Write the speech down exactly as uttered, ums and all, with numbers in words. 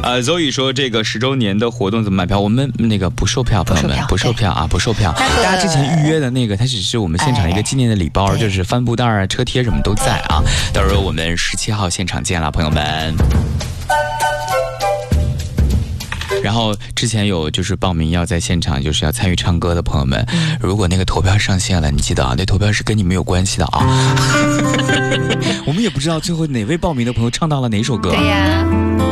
呃，邹宇说这个十周年的活动怎么买票？我们那个不售票，朋友们不售票啊，不售票。大家之前预约的那个，它只是我们现场一个纪念的礼包，哎、就是帆布袋啊、车贴什么都在啊。到时候我们十七号现场见了，朋友们。然后之前有就是报名要在现场就是要参与唱歌的朋友们，嗯、如果那个投票上线了，你记得啊，那投票是跟你们有关系的啊。我们也不知道最后哪位报名的朋友唱到了哪首歌。 对呀。